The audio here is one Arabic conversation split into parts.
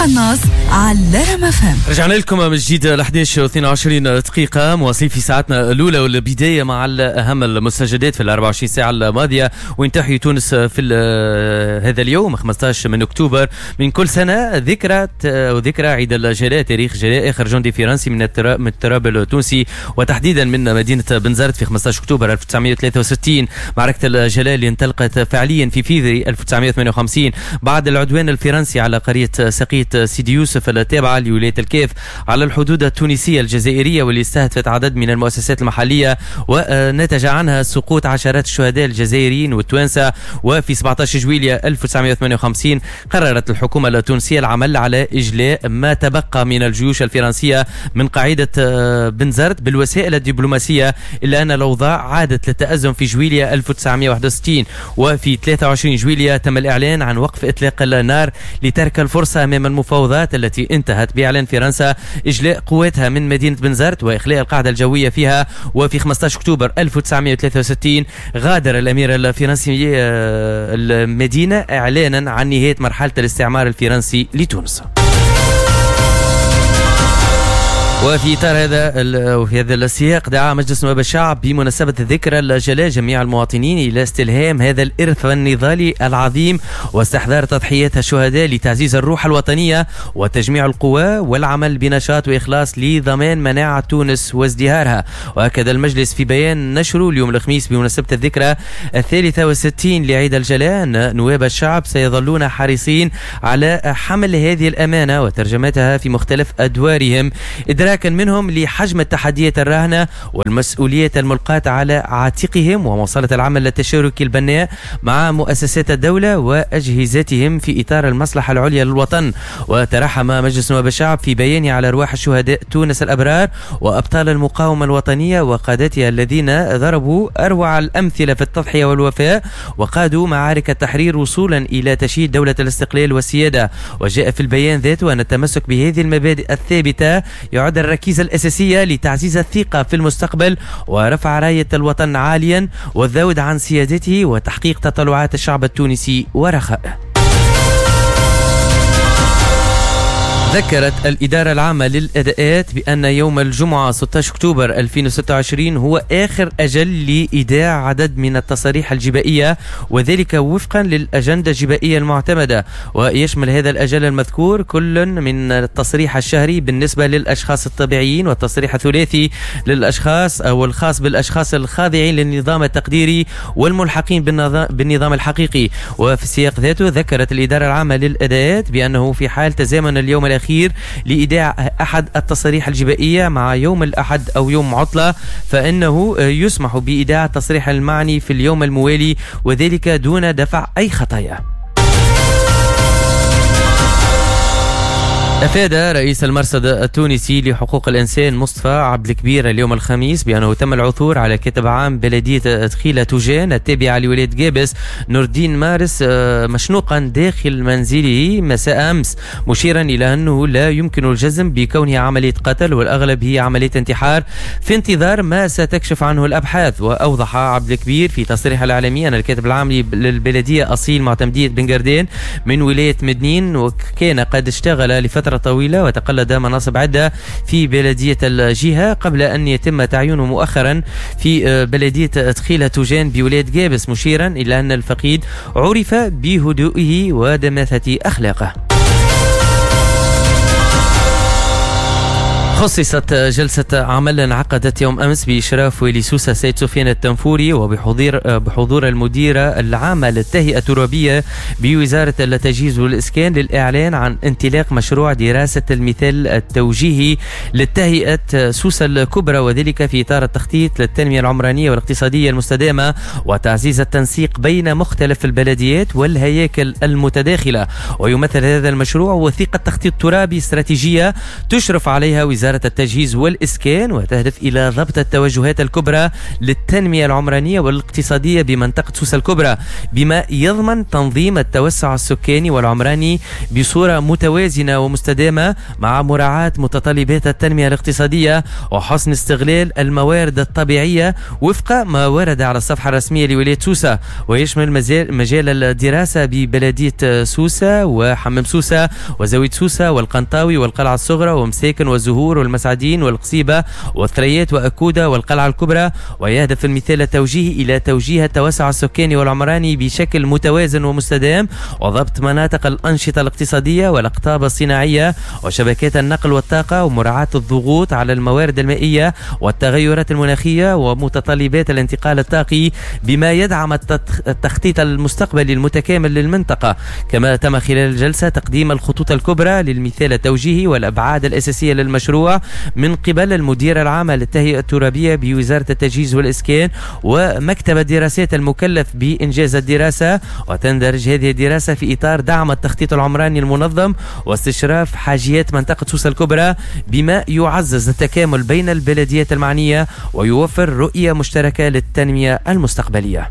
وقناص على رم فم. رجعنا لكم من جديد ل 11:22 دقيقة، مواصلين في ساعتنا الأولى والبداية مع أهم المستجدات في ال 24 ساعة الماضية. وين تحيي تونس في هذا اليوم 15 من أكتوبر من كل سنة، ذكرى عيد الجلاء، تاريخ جلاء آخر جندي فرنسي من التراب التونسي، وتحديدا من مدينة بنزرت في 15 أكتوبر 1963. معركة الجلاء اللي انطلقت فعليا في فيفري 1958 بعد العدوان الفرنسي على قرية سقية سيدي يوسف التابعة لولاية الكيف على الحدود التونسية الجزائرية، واللي استهدفت عدد من المؤسسات المحلية ونتج عنها سقوط عشرات الشهداء الجزائريين والتوانسة. وفي 17 جويلية 1958 قررت الحكومة التونسية العمل على إجلاء ما تبقى من الجيوش الفرنسية من قاعدة بنزرت بالوسائل الدبلوماسية، إلا أن الأوضاع عادت للتأزم في جويلية 1961. وفي 23 جويلية تم الإعلان عن وقف إطلاق النار لترك الفرصة أمام المفاوضات التي انتهت بإعلان فرنسا إجلاء قواتها من مدينة بنزرت وإخلاء القاعدة الجوية فيها. وفي 15 أكتوبر 1963 غادر الأمير الفرنسي المدينة إعلانا عن نهاية مرحلة الاستعمار الفرنسي لتونس. وفي إطار هذا السياق دعا مجلس نواب الشعب بمناسبة ذكرى الجلاء جميع المواطنين إلى استلهام هذا الإرث النضالي العظيم واستحضار تضحيات الشهداء لتعزيز الروح الوطنية وتجميع القوى والعمل بنشاط وإخلاص لضمان مناعة تونس وازدهارها. وأكد المجلس في بيان نشره اليوم الخميس بمناسبة الذكرى 63 لعيد الجلاء أن نواب الشعب سيظلون حريصين على حمل هذه الأمانة وترجمتها في مختلف أدوارهم، إدراكا منهم لحجم التحديات الراهنة والمسؤولية الملقاة على عاتقهم ومواصلة العمل التشاركي البناء مع مؤسسات الدولة وأجهزتهم في إطار المصلحة العليا للوطن. وترحم مجلس نواب الشعب في بيانه على أرواح شهداء تونس الأبرار وأبطال المقاومة الوطنية وقادتها الذين ضربوا أروع الأمثلة في التضحية والوفاء وقادوا معارك التحرير وصولا إلى تشييد دولة الاستقلال والسيادة. وجاء في البيان ذاته أن التمسك بهذه المبادئ الثابتة يعد الركيزة الأساسية لتعزيز الثقة في المستقبل ورفع راية الوطن عاليا والذود عن سيادته وتحقيق تطلعات الشعب التونسي ورخائه. ذكرت الإدارة العامة للأداءات بأن يوم الجمعة 16 أكتوبر 2026 هو آخر أجل لإيداع عدد من التصاريح الجبائية، وذلك وفقا للأجندة الجبائية المعتمدة. ويشمل هذا الأجل المذكور كل من التصريح الشهري بالنسبة للأشخاص الطبيعيين، والتصريح الثلاثي للأشخاص أو الخاص بالأشخاص الخاضعين للنظام التقديري والملحقين بالنظام الحقيقي. وفي السياق ذاته ذكرت الإدارة العامة للأداءات بأنه في حال تزامن اليوم الأخير لإيداع أحد التصاريح الجبائية مع يوم الأحد أو يوم عطلة، فإنه يسمح بإيداع التصريح المعني في اليوم الموالي، وذلك دون دفع أي خطايا. أفاد رئيس المرصد التونسي لحقوق الإنسان مصطفى عبد الكبير اليوم الخميس بأنه تم العثور على كاتب عام بلدية تخيلة توجان التابعة لولاية جابس نور الدين مارس مشنوقا داخل منزله مساء أمس، مشيرا إلى أنه لا يمكن الجزم بكونها عملية قتل والأغلب هي عملية انتحار في انتظار ما ستكشف عنه الأبحاث. وأوضح عبد الكبير في تصريح الإعلامي أن الكاتب العام للبلدية أصيل معتمدية بن قردين من ولاية مدنين، وكان قد اشتغل لفترة طويلة وتقلد مناصب عدة في بلدية الجهة قبل أن يتم تعيينه مؤخرا في بلدية تخيلة توجان بولاية جابس، مشيرا إلى أن الفقيد عرف بهدوئه ودماثة أخلاقه. خصصت جلسة عمل انعقدت يوم أمس بإشراف والي سوسة سيد سفيان التنفوري وبحضور المديرة العامة للتهيئة الترابية بوزارة التجهيز والإسكان للإعلان عن انطلاق مشروع دراسة المثال التوجيهي للتهيئة سوسة الكبرى، وذلك في إطار التخطيط للتنمية العمرانية والاقتصادية المستدامة وتعزيز التنسيق بين مختلف البلديات والهياكل المتداخلة. ويمثل هذا المشروع وثيقة تخطيط ترابي استراتيجية تشرف عليها وزارة لوزارة التجهيز والإسكان، وتهدف إلى ضبط التوجهات الكبرى للتنمية العمرانية والاقتصادية بمنطقة سوسة الكبرى، بما يضمن تنظيم التوسع السكاني والعمراني بصورة متوازنة ومستدامة مع مراعاة متطلبات التنمية الاقتصادية وحسن استغلال الموارد الطبيعية وفق ما ورد على الصفحة الرسمية لولاية سوسة. ويشمل مجال الدراسة ببلدية سوسة وحمام سوسة وزاوية سوسة والقنطاوي والقلعة الصغرى ومساكن والزهور والمسعدين والقصيبة والثريات وأكودة والقلعة الكبرى. ويهدف المثال التوجيه إلى توجيه التوسع السكاني والعمراني بشكل متوازن ومستدام وضبط مناطق الأنشطة الاقتصادية والأقطاب الصناعية وشبكات النقل والطاقة ومراعاة الضغوط على الموارد المائية والتغيرات المناخية ومتطلبات الانتقال الطاقي، بما يدعم التخطيط المستقبلي المتكامل للمنطقة. كما تم خلال الجلسة تقديم الخطوط الكبرى للمثال التوجيهي والأبعاد الأساسية للمشروع من قبل المدير العام للتهيئة الترابية بوزارة التجهيز والإسكان ومكتب الدراسات المكلف بإنجاز الدراسة. وتندرج هذه الدراسة في إطار دعم التخطيط العمراني المنظم واستشراف حاجيات منطقة سوسة الكبرى، بما يعزز التكامل بين البلديات المعنية ويوفر رؤية مشتركة للتنمية المستقبلية.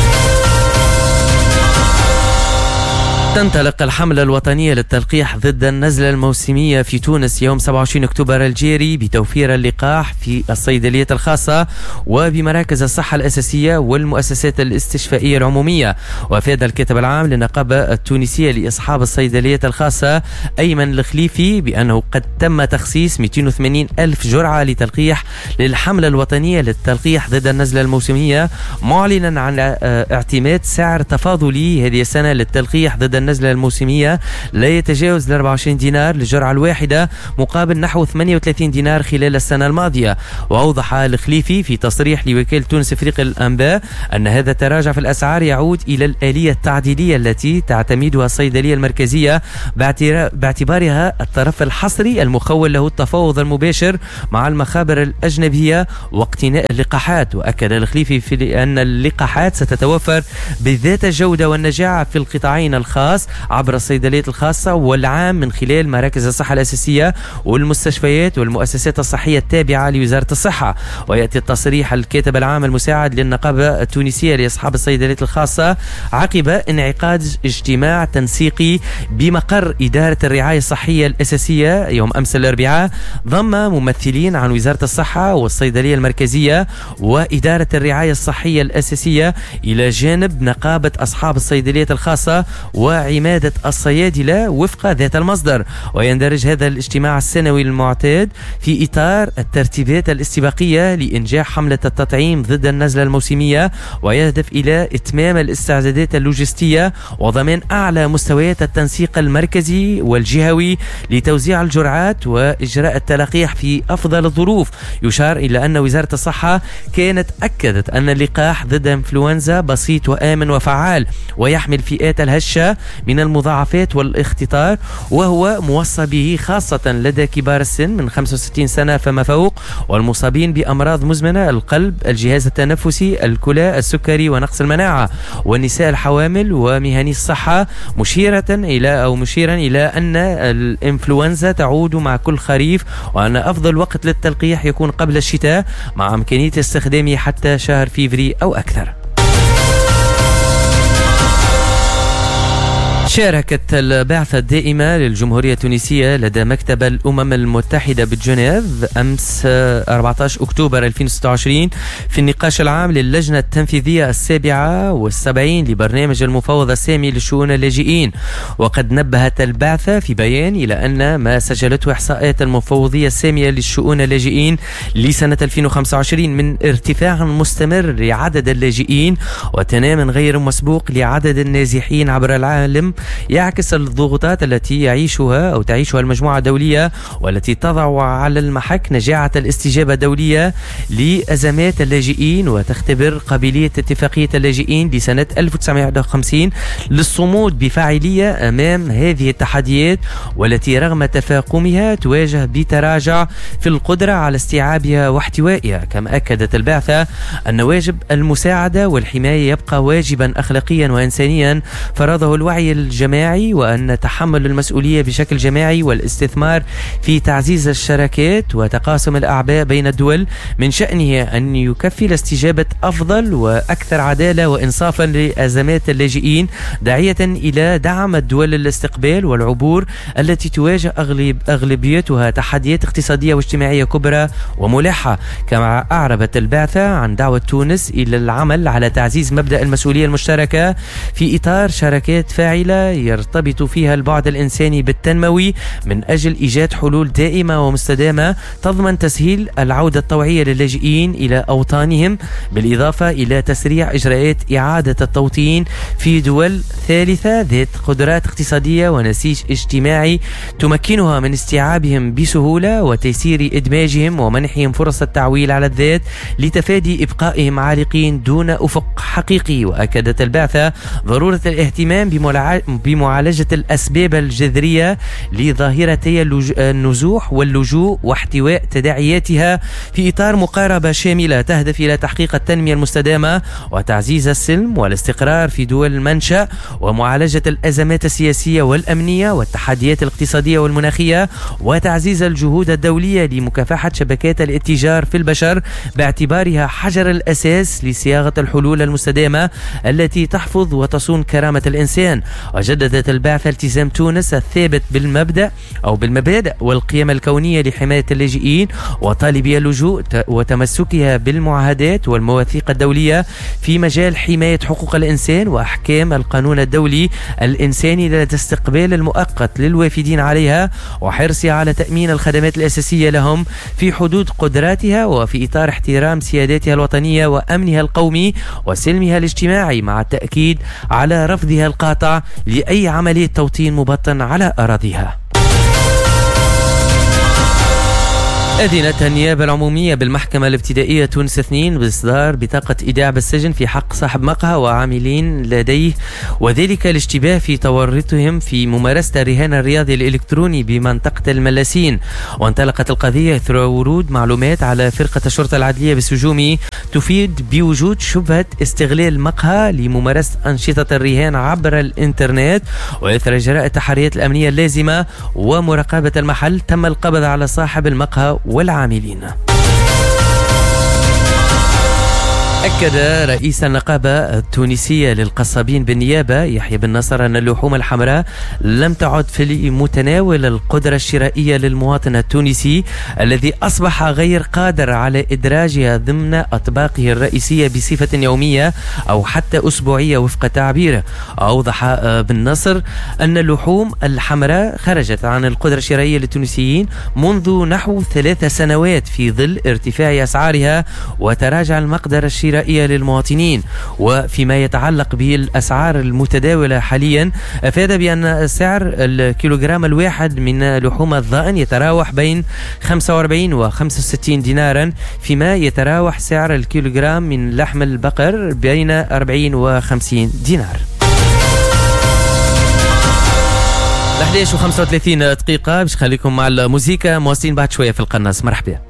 تنطلق الحملة الوطنية للتلقيح ضد النزلة الموسمية في تونس يوم 27 أكتوبر الجاري بتوفير اللقاح في الصيدليات الخاصة وبمراكز الصحة الأساسية والمؤسسات الاستشفائية العمومية. وأفاد الكاتب العام للنقابة التونسية لأصحاب الصيدليات الخاصة أيمن الخليفي بأنه قد تم تخصيص 280 ألف جرعة لتلقيح للحملة الوطنية للتلقيح ضد النزلة الموسمية، معلنا عن اعتماد سعر تفاضلي هذه السنة للتلقيح ضد النزلة الموسمية لا يتجاوز 24 دينار للجرعة الواحدة مقابل نحو 38 دينار خلال السنة الماضية. وأوضح الخليفي في تصريح لوكالة تونس إفريقيا الأنباء أن هذا التراجع في الأسعار يعود إلى الآلية التعديلية التي تعتمدها الصيدلية المركزية باعتبارها الطرف الحصري المخول له التفاوض المباشر مع المخابر الأجنبية واقتناء اللقاحات. وأكد الخليفي في أن اللقاحات ستتوفر بذات الجودة والنجاعة في القطاعين الخاص عبر الصيدليات الخاصة والعام من خلال مراكز الصحة الأساسية والمستشفيات والمؤسسات الصحية التابعة لوزارة الصحة. ويأتي التصريح الكاتب العام المساعد للنقابة التونسية لأصحاب الصيدليات الخاصة عقب انعقاد اجتماع تنسيقي بمقر إدارة الرعاية الصحية الأساسية يوم أمس الأربعاء، ضم ممثلين عن وزارة الصحة والصيدلية المركزية وإدارة الرعاية الصحية الأساسية إلى جانب نقابة أصحاب الصيدليات الخاصة وعمادة الصيادلة وفق ذات المصدر. ويندرج هذا الاجتماع السنوي المعتاد في إطار الترتيبات الاستباقية لإنجاح حملة التطعيم ضد النزلة الموسمية، ويهدف إلى إتمام الاستعدادات اللوجستية وضمان أعلى مستويات التنسيق المركزي والجهوي لتوزيع الجرعات وإجراء التلقيح في أفضل الظروف. يشار إلى أن وزارة الصحة كانت أكدت أن اللقاح ضد إنفلونزا بسيط وآمن وفعال ويحمل فئات الهشة من المضاعفات والاختطار، وهو موصى به خاصة لدى كبار السن من 65 سنة فما فوق والمصابين بأمراض مزمنة القلب، الجهاز التنفسي، الكلى، السكري ونقص المناعة، والنساء الحوامل ومهني الصحة، مشيرا إلى أن الإنفلونزا تعود مع كل خريف وأن أفضل وقت للتلقيح يكون قبل الشتاء مع إمكانية استخدامه حتى شهر فيفري أو أكثر. شاركت البعثة الدائمة للجمهورية التونسية لدى مكتب الأمم المتحدة بجنيف أمس 14 أكتوبر 2026 في النقاش العام للجنة التنفيذية 77 لبرنامج المفاوضة السامي لشؤون اللاجئين. وقد نبهت البعثة في بيان إلى أن ما سجلته إحصاءات المفوضية السامية للشؤون اللاجئين لسنة 2025 من ارتفاع مستمر لعدد اللاجئين وتنام غير مسبوق لعدد النازحين عبر العالم يعكس الضغوطات التي تعيشها المجموعة الدولية والتي تضع على المحك نجاعة الاستجابة الدولية لأزمات اللاجئين وتختبر قابلية اتفاقية اللاجئين لسنة 1951 للصمود بفاعلية أمام هذه التحديات والتي رغم تفاقمها تواجه بتراجع في القدرة على استيعابها واحتوائها. كما أكدت البعثة أن واجب المساعدة والحماية يبقى واجبا أخلاقيا وإنسانيا فرضه الوعي جماعي، وأن تحمل المسؤولية بشكل جماعي والاستثمار في تعزيز الشراكات وتقاسم الأعباء بين الدول من شأنه أن يكفل استجابة أفضل وأكثر عدالة وإنصافا لأزمات اللاجئين، داعية إلى دعم الدول الاستقبال والعبور التي تواجه أغلبيتها تحديات اقتصادية واجتماعية كبرى وملحة. كما أعربت البعثة عن دعوة تونس إلى العمل على تعزيز مبدأ المسؤولية المشتركة في إطار شراكات فاعلة يرتبط فيها البعد الإنساني بالتنموي من أجل إيجاد حلول دائمة ومستدامة تضمن تسهيل العودة الطوعية للاجئين إلى أوطانهم، بالإضافة إلى تسريع إجراءات إعادة التوطين في دول ثالثة ذات قدرات اقتصادية ونسيج اجتماعي تمكنها من استيعابهم بسهولة وتيسير إدماجهم ومنحهم فرص التعويل على الذات لتفادي إبقائهم عالقين دون أفق حقيقي. وأكدت البعثة ضرورة الاهتمام بمعالجة الأسباب الجذرية لظاهرتي النزوح واللجوء واحتواء تداعياتها في إطار مقاربة شاملة تهدف إلى تحقيق التنمية المستدامة وتعزيز السلم والاستقرار في دول المنشأ ومعالجة الأزمات السياسية والأمنية والتحديات الاقتصادية والمناخية وتعزيز الجهود الدولية لمكافحة شبكات الاتجار في البشر باعتبارها حجر الأساس لصياغة الحلول المستدامة التي تحفظ وتصون كرامة الإنسان. وجددت البعثة التزام تونس الثابت بالمبادئ والقيم الكونية لحماية اللاجئين وطالبي اللجوء وتمسكها بالمعاهدات والمواثيق الدولية في مجال حماية حقوق الإنسان وأحكام القانون الدولي الإنساني لدى استقبال المؤقت للوافدين عليها وحرصها على تأمين الخدمات الأساسية لهم في حدود قدراتها وفي إطار احترام سياداتها الوطنية وأمنها القومي وسلمها الاجتماعي، مع التأكيد على رفضها القاطع لأي عملية توطين مبطن على أراضيها. أذنت النيابة العمومية بالمحكمة الابتدائية تونس 2 بإصدار بطاقة إيداع بالسجن في حق صاحب مقهى وعاملين لديه، وذلك الاشتباه في تورطهم في ممارسة الرهان الرياضي الإلكتروني بمنطقة الملاسين. وانطلقت القضية إثر ورود معلومات على فرقة الشرطة العدلية بسجومي تفيد بوجود شبهة استغلال المقهى لممارسة أنشطة الرهان عبر الإنترنت، وإثر إجراء التحريات الأمنية اللازمة ومراقبة المحل تم القبض على صاحب المقهى والعاملين. أكد رئيس النقابة التونسية للقصابين بالنيابة يحيى بن نصر أن اللحوم الحمراء لم تعد في متناول القدرة الشرائية للمواطن التونسي الذي أصبح غير قادر على إدراجها ضمن أطباقه الرئيسية بصفة يومية أو حتى أسبوعية وفق تعبيره. أوضح بن نصر أن اللحوم الحمراء خرجت عن القدرة الشرائية للتونسيين منذ نحو 3 سنوات في ظل ارتفاع أسعارها وتراجع المقدرة الشرائية للمواطنين. وفيما يتعلق بالأسعار المتداولة حاليا، أفاد بأن سعر الكيلوغرام الواحد من لحوم الضأن يتراوح بين 45 و 65 دينارا، فيما يتراوح سعر الكيلوغرام من لحم البقر بين 40 و 50 دينار. 11:35 باش خليكم مع الموسيقى، مواصلين بعد شوية في القناص. مرحبا.